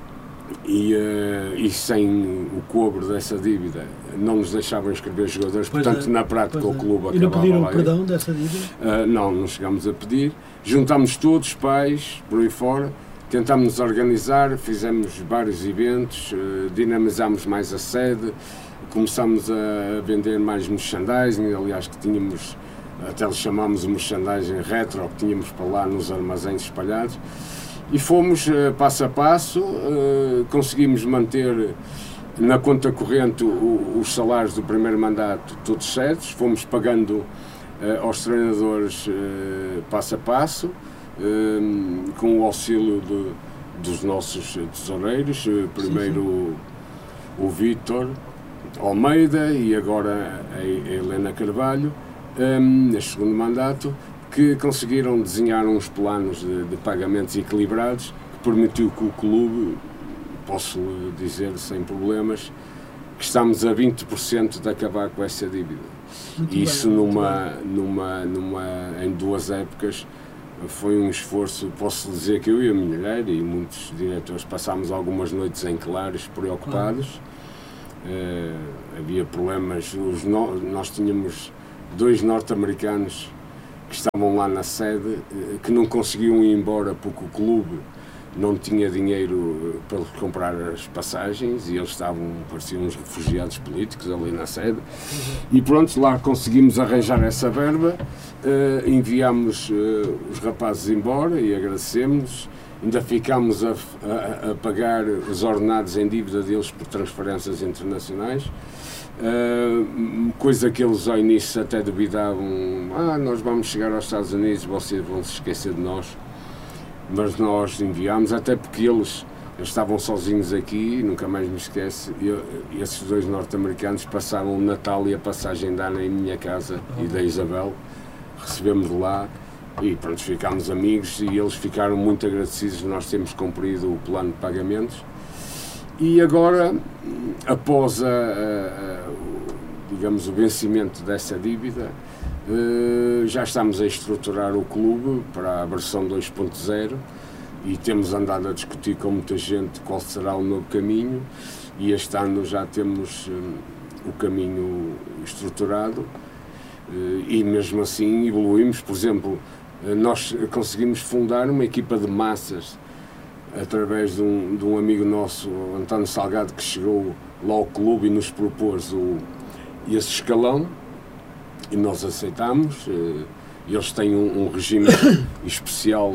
Speaker 1: e sem o cobro dessa dívida não nos deixavam inscrever jogadores, portanto na prática o clube acabava lá.
Speaker 2: E não pediram perdão dessa dívida?
Speaker 1: Não chegámos a pedir. Juntámos todos, pais, por aí fora, tentámos nos organizar, fizemos vários eventos, dinamizámos mais a sede, começámos a vender mais merchandising, aliás que tínhamos, até lhe chamámos o merchandising retro, que tínhamos para lá nos armazéns espalhados, e fomos passo a passo, conseguimos manter na conta corrente os salários do primeiro mandato todos certos, fomos pagando aos treinadores passo a passo, com o auxílio dos nossos tesoureiros, primeiro o Vítor Almeida e agora a Helena Carvalho, neste segundo mandato, que conseguiram desenhar uns planos de pagamentos equilibrados, que permitiu que o clube, posso dizer sem problemas, que estamos a 20% de acabar com essa dívida.
Speaker 2: Muito
Speaker 1: Isso
Speaker 2: bem,
Speaker 1: em 2 épocas foi um esforço. Posso dizer que eu e a minha mulher e muitos diretores passámos algumas noites em claros, preocupados. Havia problemas. Nós tínhamos 2 norte-americanos que estavam lá na sede, que não conseguiam ir embora porque o clube não tinha dinheiro para comprar as passagens e eles pareciam uns refugiados políticos ali na sede. E pronto, lá conseguimos arranjar essa verba, enviámos os rapazes embora e agradecemos. Ainda ficámos a pagar os ordenados em dívida deles por transferências internacionais, coisa que eles ao início até duvidavam. Nós vamos chegar aos Estados Unidos, vocês vão se esquecer de nós. Mas nós enviámos, até porque eles estavam sozinhos aqui, nunca mais me esquece, e esses 2 norte-americanos passaram o Natal e a passagem de ano em minha casa e da Isabel, recebemos lá e pronto, ficámos amigos e eles ficaram muito agradecidos. Nós temos cumprido o plano de pagamentos e agora, após digamos, o vencimento dessa dívida, já estamos a estruturar o clube para a versão 2.0 e temos andado a discutir com muita gente qual será o novo caminho, e este ano já temos o caminho estruturado e mesmo assim evoluímos. Por exemplo, nós conseguimos fundar uma equipa de massas através de um amigo nosso, António Salgado, que chegou lá ao clube e nos propôs esse escalão. E nós aceitamos. Eles têm um regime especial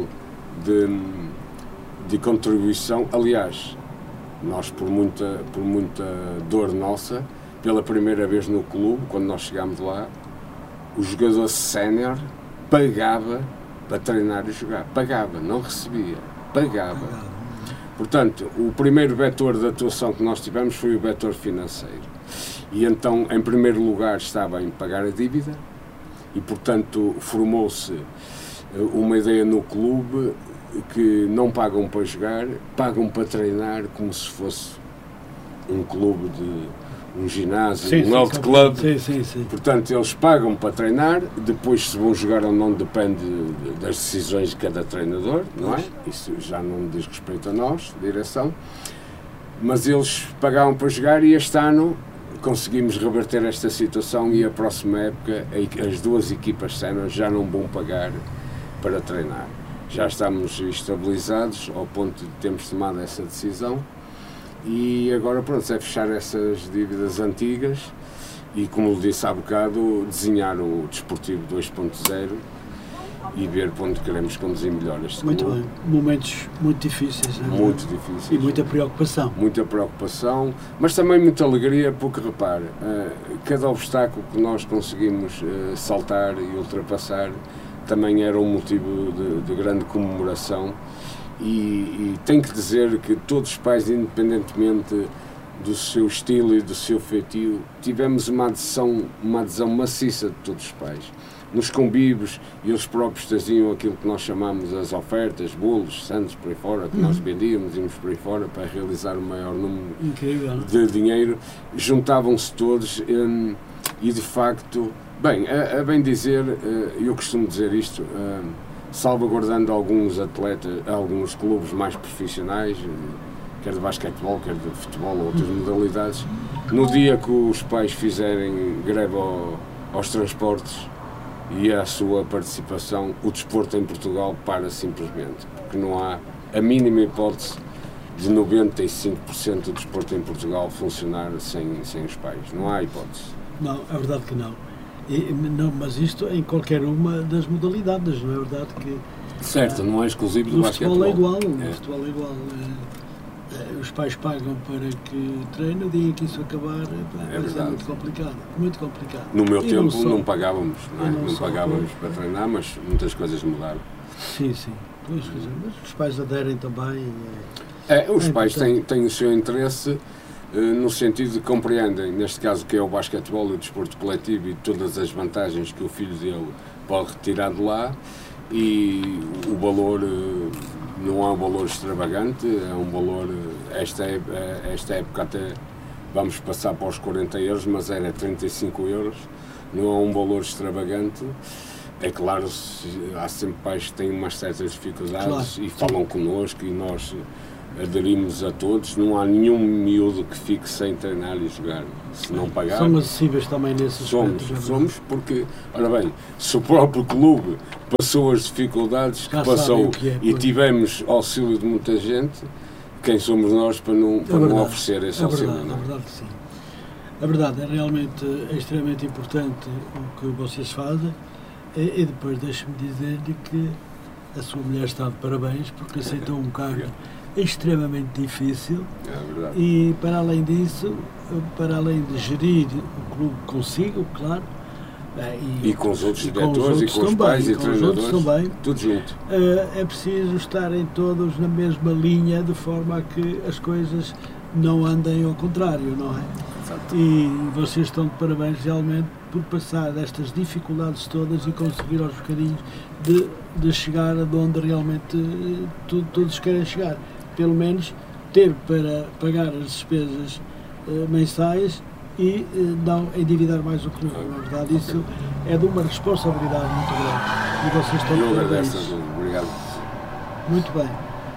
Speaker 1: de contribuição. Aliás, nós, por muita dor nossa, pela primeira vez no clube, quando nós chegámos lá, o jogador sénior pagava para treinar e jogar. Pagava, não recebia. Pagava. Portanto, o primeiro vetor de atuação que nós tivemos foi o vetor financeiro. E então, em primeiro lugar, estava em pagar a dívida e, portanto, formou-se uma ideia no clube que não pagam para jogar, pagam para treinar, como se fosse um clube um ginásio, um health club.
Speaker 2: Sim.
Speaker 1: Portanto, eles pagam para treinar, depois se vão jogar ou não depende das decisões de cada treinador, não é? Isso já não diz respeito a nós, direção. Mas eles pagavam para jogar e este ano conseguimos reverter esta situação e a próxima época as 2 equipas séniores já não vão pagar para treinar. Já estamos estabilizados ao ponto de termos tomado essa decisão e agora pronto, é fechar essas dívidas antigas e, como lhe disse há bocado, desenhar o Desportivo 2.0 e ver para onde queremos conduzir melhor este clube.
Speaker 2: Muito bem. Momentos muito difíceis.
Speaker 1: Muito difíceis.
Speaker 2: E muita preocupação.
Speaker 1: Muita preocupação, mas também muita alegria, porque repare, cada obstáculo que nós conseguimos saltar e ultrapassar também era um motivo de grande comemoração e tenho que dizer que todos os pais, independentemente do seu estilo e do seu feitio, tivemos uma adesão maciça de todos os pais. Nos convívios, eles próprios traziam aquilo que nós chamamos as ofertas, bolos, santos, por aí fora, que nós vendíamos, íamos por aí fora para realizar o maior número de dinheiro. Juntavam-se todos e, de facto, bem, a bem dizer, eu costumo dizer isto, salvaguardando alguns atletas, alguns clubes mais profissionais, quer de basquetebol, quer de futebol ou outras modalidades, no dia que os pais fizerem greve aos transportes e a sua participação, o desporto em Portugal para simplesmente, porque não há a mínima hipótese de 95% do desporto em Portugal funcionar sem os pais. Não há hipótese.
Speaker 2: Não, é verdade que não. Não, mas isto em qualquer uma das modalidades, não é verdade que...
Speaker 1: Certo, não é exclusivo do basquetebol.
Speaker 2: O futebol é igual. Os pais pagam para que treine, o dia em que isso acabar é muito complicado. Muito complicado.
Speaker 1: No meu tempo não pagávamos, não pagávamos para treinar, mas muitas coisas mudaram.
Speaker 2: Sim. Mas os pais aderem também.
Speaker 1: Os pais têm o seu interesse no sentido de compreendem, neste caso, que é o basquetebol e o desporto coletivo e todas as vantagens que o filho dele pode retirar de lá, e o valor não é um valor extravagante, é um valor, esta época até vamos passar para os 40 euros, mas era 35 euros, não é um valor extravagante. É claro, há sempre pais que têm umas certas dificuldades e falam connosco e nós aderimos a todos. Não há nenhum miúdo que fique sem treinar e jogar, se não pagar.
Speaker 2: São acessíveis também nesses aspectos.
Speaker 1: Somos porque, ora bem, se o próprio clube passou as dificuldades que passou e tivemos auxílio de muita gente, quem somos nós para não oferecer esse auxílio?
Speaker 2: É verdade que sim. A verdade é realmente extremamente importante o que vocês fazem. E depois deixe-me dizer-lhe que a sua mulher está de parabéns porque aceitou um cargo extremamente difícil e para além disso, para além de gerir o clube consigo, claro,
Speaker 1: e com os outros diretores e com os pais e treinadores,
Speaker 2: também,
Speaker 1: tudo junto.
Speaker 2: É preciso estarem todos na mesma linha de forma a que as coisas não andem ao contrário, não é?
Speaker 1: Exato.
Speaker 2: E vocês estão de parabéns realmente por passar destas dificuldades todas e conseguir aos bocadinhos de chegar a onde realmente todos querem chegar. Pelo menos ter para pagar as despesas mensais e não endividar mais o clube. Na verdade, isso é de uma responsabilidade muito grande. E vocês estão de parabéns.
Speaker 1: Obrigado.
Speaker 2: Muito bem.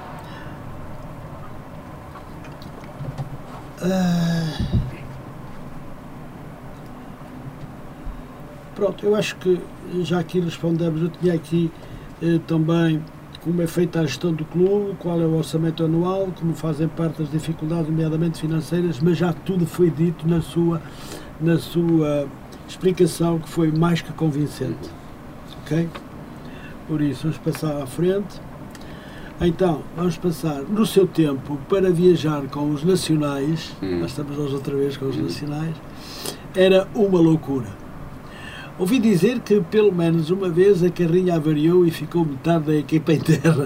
Speaker 2: Pronto, eu acho que já aqui respondemos. Eu tinha aqui também como é feita a gestão do clube, qual é o orçamento anual, como fazem parte das dificuldades, nomeadamente financeiras, mas já tudo foi dito na sua explicação, que foi mais que convincente. Ok? Por isso, vamos passar à frente. Então, vamos passar no seu tempo para viajar com os nacionais. Nós estamos hoje outra vez com os nacionais. Era uma loucura. Ouvi dizer que pelo menos uma vez a carrinha avariou e ficou metade da equipa em terra.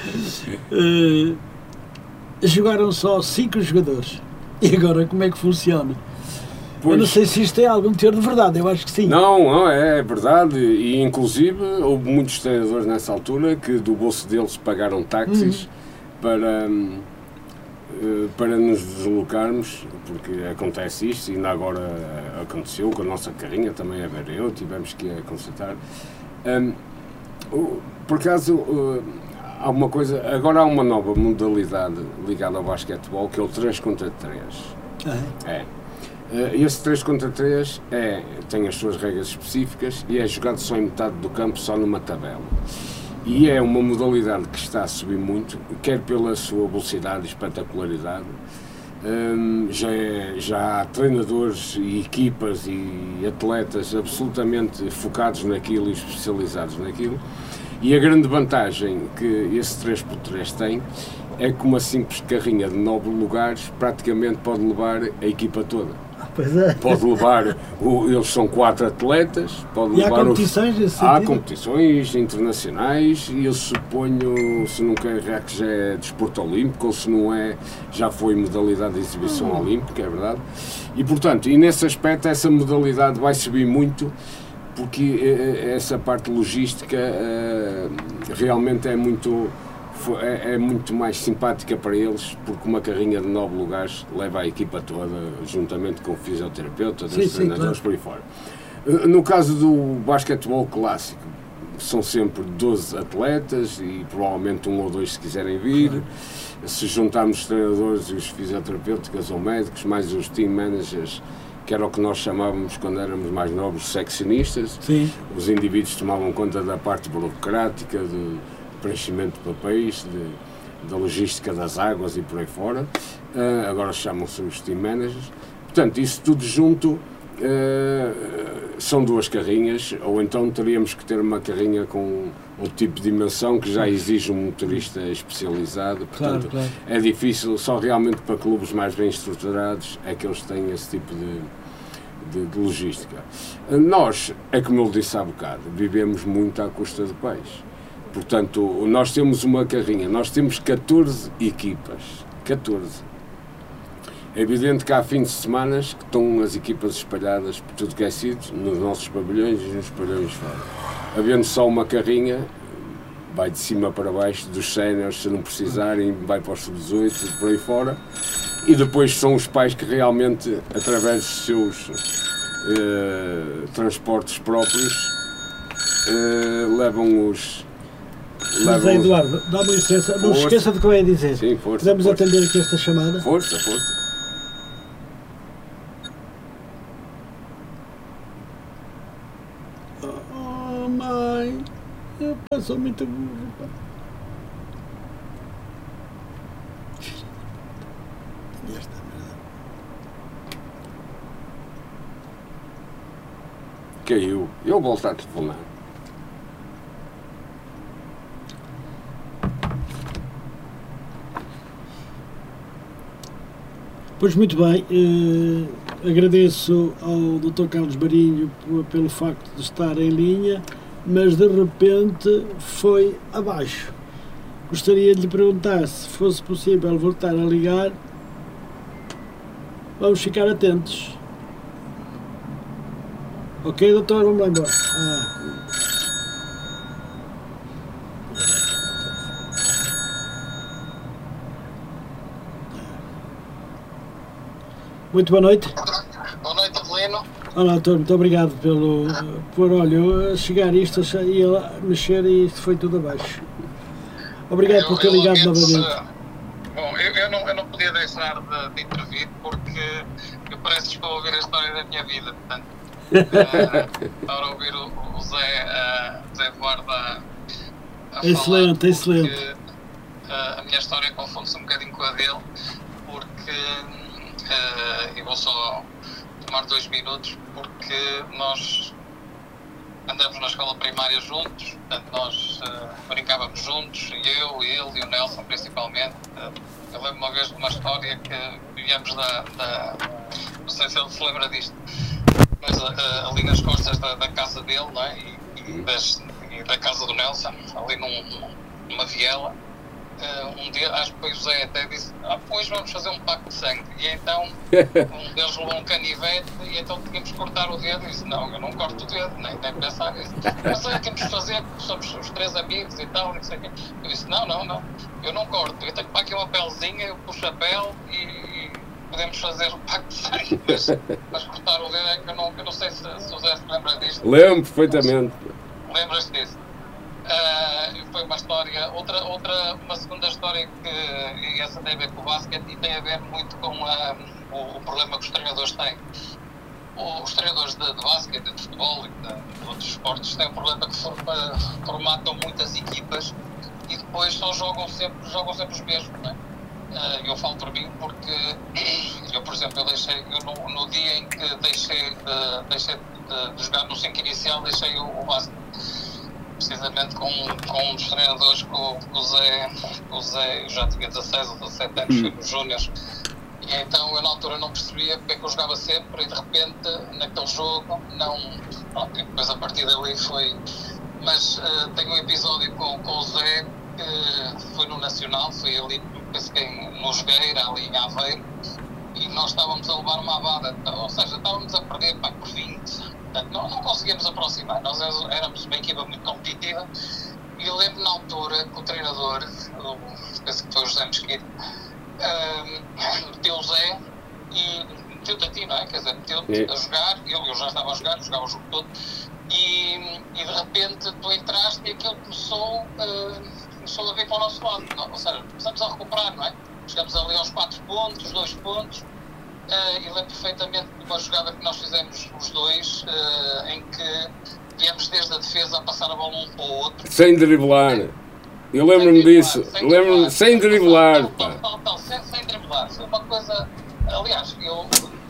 Speaker 2: Jogaram só 5 jogadores. E agora como é que funciona? Pois. Eu não sei se isto tem algum teor de verdade, eu acho que sim.
Speaker 1: Não, é verdade. E inclusive houve muitos treinadores nessa altura que do bolso deles pagaram táxis para nos deslocarmos, porque acontece isto, e ainda agora aconteceu com a nossa carrinha, também avariou, tivemos que a consertar. Por acaso, há uma coisa, agora há uma nova modalidade ligada ao basquetebol, que é o 3 contra 3. Esse 3 contra 3 tem as suas regras específicas e é jogado só em metade do campo, só numa tabela. E é uma modalidade que está a subir muito, quer pela sua velocidade e espetacularidade. Já há treinadores e equipas e atletas absolutamente focados naquilo e especializados naquilo. E a grande vantagem que esse 3x3 tem é que uma simples carrinha de 9 lugares praticamente pode levar a equipa toda.
Speaker 2: Pois é.
Speaker 1: Pode levar, eles são 4 atletas, pode
Speaker 2: e
Speaker 1: levar
Speaker 2: há competições
Speaker 1: há competições internacionais e eu suponho, se não quer que já é desporto olímpico ou se não é, já foi modalidade de exibição olímpica, é verdade. E portanto, nesse aspecto essa modalidade vai subir muito porque essa parte logística realmente é muito mais simpática para eles, porque uma carrinha de 9 lugares leva a equipa toda, juntamente com o fisioterapeuta, dos treinadores, claro. Por aí fora. No caso do basquetebol clássico, são sempre 12 atletas e provavelmente 1 ou 2 se quiserem vir. Claro. Se juntarmos os treinadores e os fisioterapeutas ou médicos, mais os team managers, que era o que nós chamávamos quando éramos mais novos, seccionistas.
Speaker 2: Sim.
Speaker 1: Os indivíduos tomavam conta da parte burocrática, preenchimento de papéis, da logística das águas e por aí fora. Agora chamam-se os team managers. Portanto, isso tudo junto são 2 carrinhas, ou então teríamos que ter uma carrinha com outro tipo de dimensão que já exige um motorista especializado. Portanto, claro. É difícil, só realmente para clubes mais bem estruturados é que eles têm esse tipo de logística. Nós, é como eu disse há bocado, vivemos muito à custa de peixe. Portanto, nós temos uma carrinha, nós temos 14 equipas, 14. É evidente que há fins de semana que estão as equipas espalhadas por tudo que é sítio, nos nossos pavilhões e nos pavilhões fora. Havendo só uma carrinha, vai de cima para baixo, dos séniores, se não precisarem, vai para os sub-18 e por aí fora. E depois são os pais que realmente, através dos seus transportes próprios, levam os...
Speaker 2: Mas Eduardo, dá-me licença, não se esqueça do que eu ia dizer.
Speaker 1: Sim, força.
Speaker 2: Podemos atender aqui esta chamada?
Speaker 1: Força.
Speaker 2: Oh, mãe, eu passo muito burro, pá.
Speaker 1: Caiu. Eu volto a telefonar.
Speaker 2: Pois muito bem, agradeço ao Dr. Carlos Marinho pelo facto de estar em linha, mas de repente foi abaixo. Gostaria de lhe perguntar se fosse possível voltar a ligar. Vamos ficar atentos. Ok, doutor, vamos lá embora. Muito boa noite.
Speaker 3: Boa noite, Adelino.
Speaker 2: Olá, doutor, muito obrigado olha, eu chegar isto e mexer e isto foi tudo abaixo. Obrigado por ter ligado novamente.
Speaker 3: Bom, eu não podia deixar de intervir porque eu parece que estou a ouvir a história da minha vida, portanto, estar a ouvir o Zé Eduardo a
Speaker 2: excelente,
Speaker 3: falar,
Speaker 2: excelente.
Speaker 3: Porque, a minha história confunde-se um bocadinho com a dele, porque eu vou só tomar 2 minutos, porque nós andamos na escola primária juntos, portanto nós brincávamos juntos, eu, ele e o Nelson principalmente. Eu lembro uma vez de uma história que vivíamos não sei se ele se lembra disto, mas ali nas costas da casa dele, não é? E da casa do Nelson, ali numa viela. Um dia, acho que foi o José até disse, hoje vamos fazer um pacto de sangue. E então um deles levou um canivete e então tínhamos que cortar o dedo. E disse, não, eu não corto o dedo, nem pensar nisso. Mas temos que fazer, somos os 3 amigos e tal, não sei o quê. Eu disse, não, eu não corto. Eu tenho para aqui uma pelezinha, eu puxo a pele e podemos fazer um pacto de sangue. Mas cortar o dedo é que eu não sei se o José se lembra disto.
Speaker 1: Lembro perfeitamente.
Speaker 3: Lembras-te disso? Foi uma história, uma segunda história que essa tem a ver com o basquete e tem a ver muito com o problema que os treinadores têm. Os treinadores de basquete, de futebol e de outros esportes têm um problema que formatam muitas equipas e depois só jogam sempre os mesmos, não é? Eu falo por mim porque eu, por exemplo, no dia em que deixei de jogar no 5 inicial, deixei o basquete. Precisamente com um dos treinadores, com o Zé, eu já tinha 16 ou 17 anos, fui nos Júniors, e então eu na altura não percebia porque é que eu jogava sempre e de repente naquele jogo e depois a partir dali foi, mas tenho um episódio com o Zé que foi no Nacional, foi ali, penso que no Jogueira, ali em Aveiro, e nós estávamos a levar uma abada, ou seja, estávamos a perder por 20. Portanto, não conseguíamos aproximar, nós éramos uma equipa muito competitiva e eu lembro na altura que o treinador, penso que foi o José Mesquita, meteu o Zé e meteu-te a ti, não é? Quer dizer, meteu-te a jogar, eu já estava a jogar, jogava o jogo todo e de repente tu entraste e aquilo começou a vir para o nosso lado, ou seja, começamos a recuperar, não é? Chegamos ali aos 4 pontos, 2 pontos. E lembro perfeitamente de uma jogada que nós fizemos os dois, em que viemos desde a defesa a passar a bola um para o outro.
Speaker 1: Sem driblar. Eu lembro-me disso. Lembro-me sem driblar.
Speaker 3: Sem driblar. Foi uma coisa. Aliás, eu.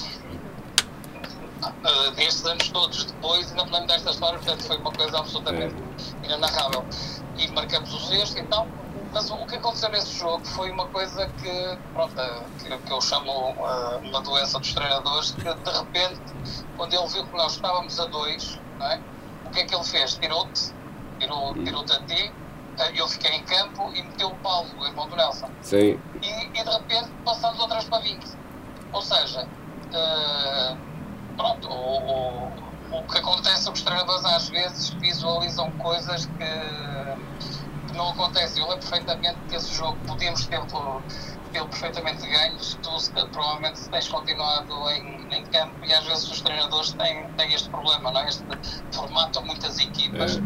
Speaker 3: Destes anos todos depois, ainda me lembro desta história, portanto foi uma coisa absolutamente inenarrável. E marcamos o sexto e tal. Mas o que aconteceu nesse jogo foi uma coisa que eu chamo uma doença dos treinadores, que de repente, quando ele viu que nós estávamos a 2, não é? O que é que ele fez? Tirou-te a ti, eu fiquei em campo e meteu o Paulo, o irmão do Nelson.
Speaker 1: Sim.
Speaker 3: E de repente passamos outra vez para 20. Ou seja, o que acontece é que os treinadores às vezes visualizam coisas que não acontece. Eu lembro perfeitamente que esse jogo podíamos ter tranquilo, perfeitamente ganho, se tu provavelmente tens continuado em campo, e às vezes os treinadores têm este problema, não é? Formatam muitas equipas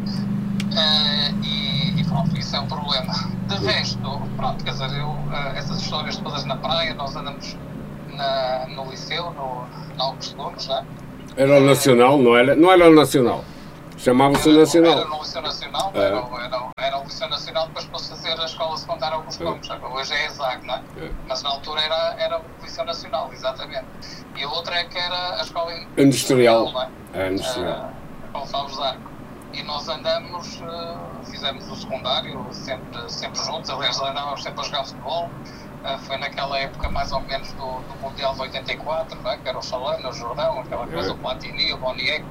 Speaker 3: e pronto, isso é um problema. De resto, pronto, quer dizer, essas histórias todas na praia, nós andamos no liceu, na Augusto Nunes, não é?
Speaker 1: Era o Nacional, não era o Nacional. Chamava-se o Nacional.
Speaker 3: Era no Liceu Nacional, era o Liceu Nacional, depois passou a ser a escola secundária Augusto Nunes, hoje é ESAG, não é? Mas na altura era o Liceu Nacional, exatamente. E a outra é que era a escola
Speaker 1: industrial,
Speaker 3: não é?
Speaker 1: Industrial.
Speaker 3: Gonçalves de Arco. E nós andamos, fizemos o secundário sempre juntos, aliás andávamos sempre a jogar futebol. Foi naquela época mais ou menos do Mundial de 84, não é? Que era o Chalana, o Jordão, aquela coisa, o Platini, o Boniek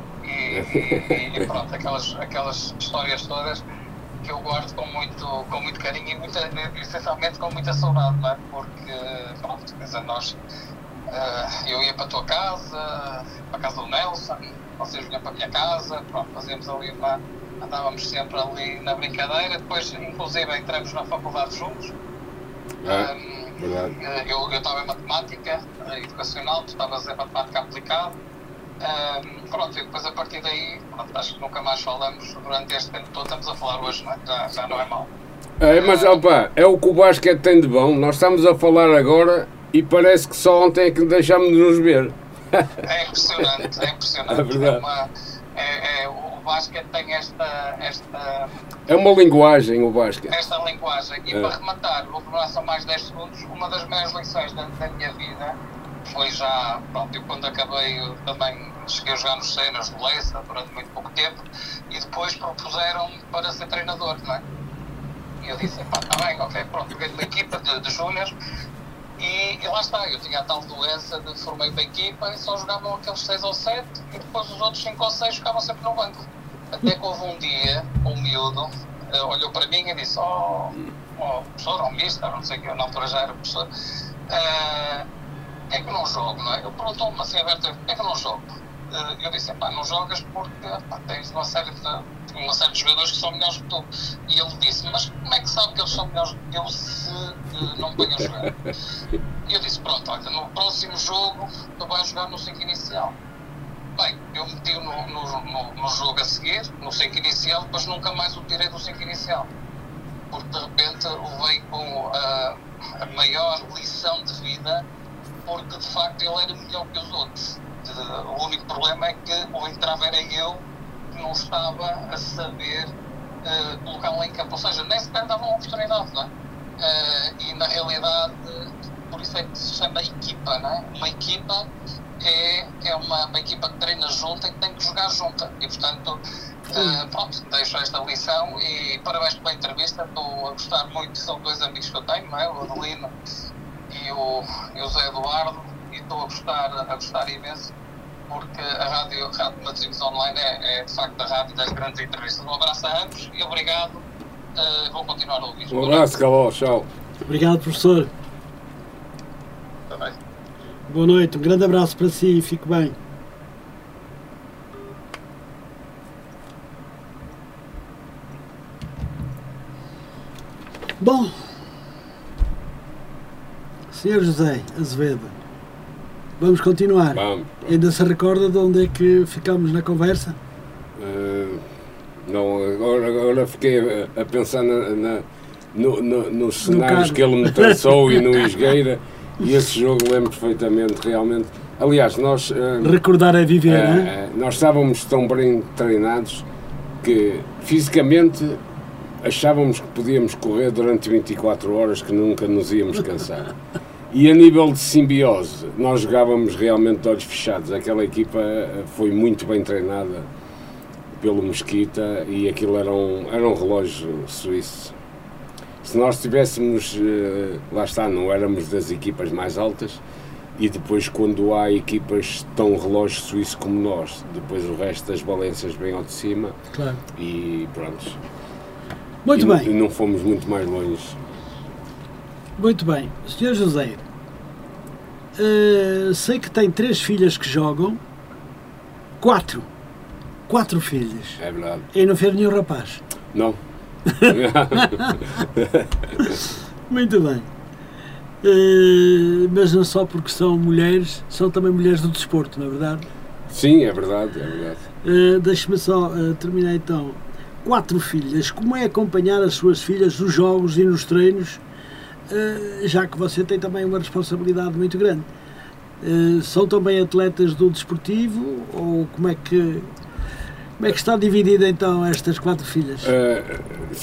Speaker 3: e pronto, aquelas histórias todas que eu guardo com muito carinho e essencialmente com muita saudade, não é? Porque, pronto, quer dizer, eu ia para a tua casa, para a casa do Nelson, vocês vinham para a minha casa, pronto, fazíamos ali andávamos sempre ali na brincadeira, depois inclusive entramos na faculdade juntos. Eu estava em matemática educacional, tu estavas em matemática aplicada. Pronto, e depois a partir daí, pronto, acho que nunca mais falamos durante este tempo todo, estamos a falar hoje, não é? Já não é mau.
Speaker 1: Mas opa, é o que o basquete tem de bom, nós estamos a falar agora e parece que só ontem é que deixámos de nos ver.
Speaker 3: É impressionante, é impressionante.
Speaker 1: É verdade.
Speaker 3: O basquete tem esta...
Speaker 1: É uma linguagem, o basquete.
Speaker 3: Esta linguagem. E para rematar, vou demorar só mais 10 segundos, uma das maiores lições da minha vida foi já, pronto, eu quando acabei, eu também cheguei a jogar nos Cenas do Leça durante muito pouco tempo, e depois propuseram-me para ser treinador, não é? E eu disse, pá, está bem, ok, pronto, joguei numa equipa de júniores, e lá está, eu tinha a tal doença de formei uma equipa e só jogavam aqueles 6 ou 7, e depois os outros 5 ou 6 ficavam sempre no banco. Até que houve um dia, um miúdo olhou para mim e disse, professor, ou mister, não sei o que, eu na altura já era professor, é que eu não jogo, não é? Ele perguntou-me assim aberto, é que eu não jogo? Eu disse, não jogas porque tens uma série de jogadores que são melhores que tu. E ele disse, mas como é que sabe que eles são melhores que eu se não me venham a jogar? E eu disse, pronto, olha, no próximo jogo tu vais jogar no 5 inicial. Bem, eu meti-o no jogo a seguir, no 5 inicial, depois nunca mais o tirei do 5 inicial. Porque de repente levei com a maior lição de vida, porque de facto ele era melhor que os outros. O único problema é que o entrava era eu que não estava a saber colocá-lo em campo, ou seja, nem sequer dava uma oportunidade, não é? E na realidade, por isso é que se chama equipa, não é? Uma equipa é uma equipa que treina junta e que tem que jogar junta, e portanto, pronto, deixo esta lição e parabéns pela entrevista, estou a gostar muito, são 2 amigos que eu tenho, não é? O Adelino e o José Eduardo, e estou a gostar imenso, porque a Rádio Matosinhos Online é de facto a rádio das grandes entrevistas. Um abraço a ambos e obrigado, vou continuar a ouvir.
Speaker 1: Um abraço, Caló, tchau.
Speaker 2: Obrigado, professor.
Speaker 3: Também.
Speaker 2: Boa noite, um grande abraço para si e fique bem. Bom, Sr. José Azevedo, vamos continuar.
Speaker 1: Vamos.
Speaker 2: Ainda se recorda de onde é que ficámos na conversa?
Speaker 1: Não, agora fiquei a pensar nos cenários que ele me traçou e no Isgueira, e esse jogo lembro perfeitamente, realmente. Aliás, nós...
Speaker 2: recordar é viver, não é?
Speaker 1: Nós estávamos tão bem treinados que fisicamente achávamos que podíamos correr durante 24 horas, que nunca nos íamos cansar. E a nível de simbiose, nós jogávamos realmente de olhos fechados. Aquela equipa foi muito bem treinada pelo Mesquita e aquilo era um relógio suíço. Se nós tivéssemos, lá está, não éramos das equipas mais altas, e depois quando há equipas tão relógio suíço como nós, depois o resto das valências vem ao de cima.
Speaker 2: Claro.
Speaker 1: E pronto.
Speaker 2: Muito bem.
Speaker 1: E não fomos muito mais longe.
Speaker 2: Muito bem. Sr. José, sei que tem 3 filhas que jogam. 4 filhas.
Speaker 1: É verdade.
Speaker 2: E não fez nenhum rapaz.
Speaker 1: Não.
Speaker 2: Muito bem. Mas não só porque são mulheres, são também mulheres do desporto, não é verdade?
Speaker 1: Sim, é verdade, é verdade.
Speaker 2: Deixe-me só terminar então. 4 filhas, como é acompanhar as suas filhas nos jogos e nos treinos, já que você tem também uma responsabilidade muito grande? São também atletas do desportivo ou como é que está dividida então estas 4 filhas?